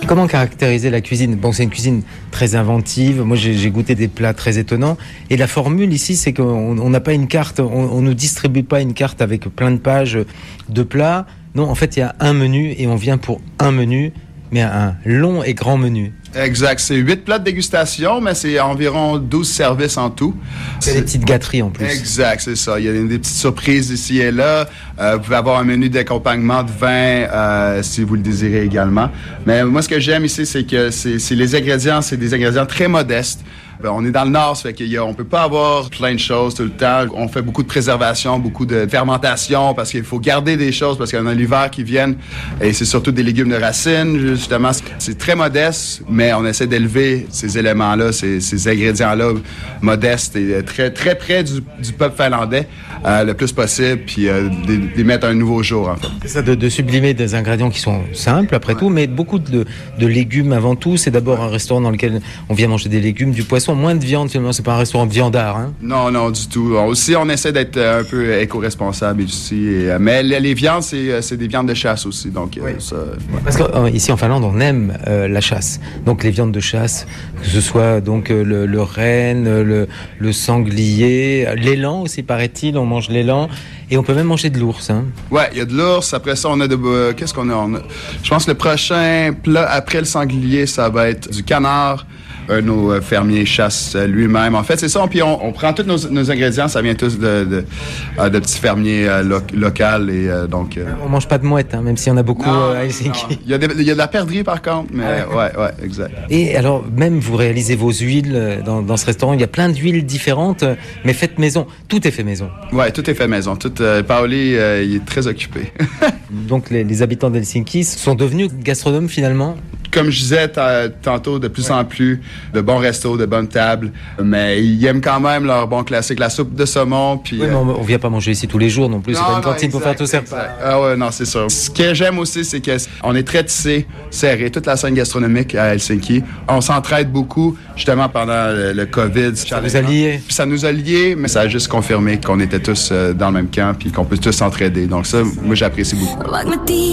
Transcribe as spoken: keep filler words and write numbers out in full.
Comment caractériser la cuisine ? Bon, c'est une cuisine très inventive. Moi, j'ai, j'ai goûté des plats très étonnants. Et la formule ici, c'est qu'on n'a pas une carte, on ne distribue pas une carte avec plein de pages de plats. Non, en fait, il y a un menu et on vient pour un menu, mais un long et grand menu. Exact. C'est huit plats de dégustation, mais c'est environ douze services en tout. C'est, c'est des petites gâteries en plus. Exact, c'est ça. Il y a des petites surprises ici et là. Euh, vous pouvez avoir un menu d'accompagnement de vin euh, si vous le désirez également. Mais moi, ce que j'aime ici, c'est que c'est, c'est les ingrédients, c'est des ingrédients très modestes. Ben, on est dans le Nord, ça fait qu'il y a, on peut pas avoir plein de choses tout le temps. On fait beaucoup de préservation, beaucoup de fermentation parce qu'il faut garder des choses parce qu'il y en a l'hiver qui viennent et c'est surtout des légumes de racines, justement. C'est très modeste, mais on essaie d'élever ces éléments-là, ces, ces ingrédients-là modestes et très, très près du, du peuple finlandais euh, le plus possible puis euh, de mettre un nouveau jour, en fait. C'est ça, de, de sublimer des ingrédients qui sont simples après ouais. tout, mais beaucoup de, de légumes avant tout. C'est d'abord un restaurant dans lequel on vient manger des légumes, du poisson, moins de viande finalement, c'est pas un restaurant viandard. Hein? Non, non, du tout. Aussi, on essaie d'être un peu éco-responsable ici. Et, mais les, les viandes, c'est, c'est des viandes de chasse aussi. Donc, oui. ça, ouais. Parce qu'ici en Finlande, on aime euh, la chasse. Donc les viandes de chasse, que ce soit donc euh, le, le renne, le, le sanglier, l'élan aussi, paraît-il, on mange l'élan. Et on peut même manger de l'ours. Hein? Ouais, il y a de l'ours. Après ça, on a de... Euh, qu'est-ce qu'on a? On a? Je pense que le prochain plat après le sanglier, ça va être du canard. Un de nos fermiers chasse lui-même. En fait, c'est ça. Puis on, on prend tous nos, nos ingrédients. Ça vient tous de, de, de, de petits fermiers euh, lo- locaux. Et, euh, donc, euh... On mange pas de mouettes, hein, même s'il y en a beaucoup non, à Helsinki. Il y, a des, il y a de la perdrix, par contre. Mais ah, ouais, ouais, exact. Et alors, même vous réalisez vos huiles dans, dans ce restaurant. Il y a plein d'huiles différentes, mais faites maison. Tout est fait maison. Ouais, tout est fait maison. Tout, euh, Paoli, euh, il est très occupé. Donc, les, les habitants d'Helsinki sont devenus gastronomes, finalement? Comme je disais t- tantôt, de plus ouais. en plus de bons restos, de bonnes tables, mais ils aiment quand même leur bon classique, la soupe de saumon. Puis, oui, mais on, on vient pas manger ici tous les jours non plus, non, c'est pas une non, cantine exact, pour faire tout ça. Ah ouais, non, c'est sûr. Ce que j'aime aussi, c'est qu'on est très tissé, serré, toute la scène gastronomique à Helsinki. On s'entraide beaucoup, justement, pendant le, le COVID. Ça nous a liés. Puis ça nous a liés, mais ça a juste confirmé qu'on était tous euh, dans le même camp puis qu'on peut tous s'entraider. Donc ça, moi, j'apprécie beaucoup.